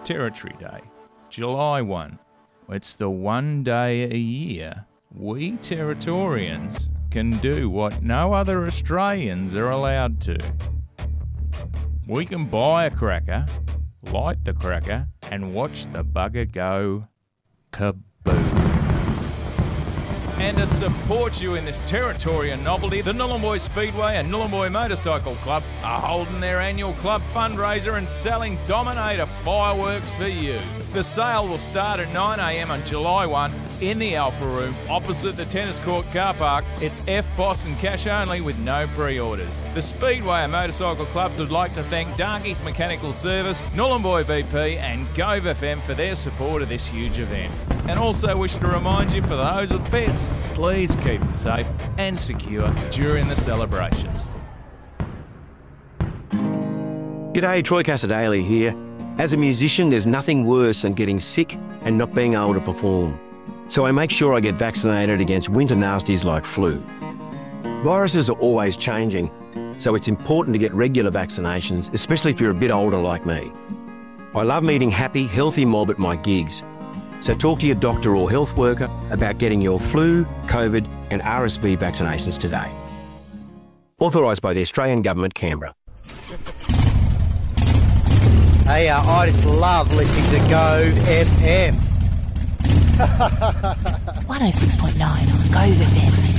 Territory Day, July 1. It's the one day a year we Territorians can do what no other Australians are allowed to. We can buy a cracker, light the cracker, and watch the bugger go kaboom. And to support you in this Territorian novelty, the Nhulunbuy Speedway and Nhulunbuy Motorcycle Club are holding their annual club fundraiser and selling Dominator fireworks for you. The sale will start at 9 a.m. on July 1 in the Alpha Room opposite the tennis court car park. It's FBOSS and cash only with no pre-orders. The Speedway and Motorcycle Clubs would like to thank Darkey's Mechanical Service, Nhulunbuy BP and Gove FM for their support of this huge event. And also wish to remind you, for those with pets, please keep them safe and secure during the celebrations. G'day, Troy Cassadaly here. As a musician, there's nothing worse than getting sick and not being able to perform. So I make sure I get vaccinated against winter nasties like flu. Viruses are always changing, so it's important to get regular vaccinations, especially if you're a bit older like me. I love meeting happy, healthy mob at my gigs. So talk to your doctor or health worker about getting your flu, COVID and RSV vaccinations today. Authorised by the Australian Government, Canberra. Hey, I just love listening to Gove FM. 106.9 on Gove FM.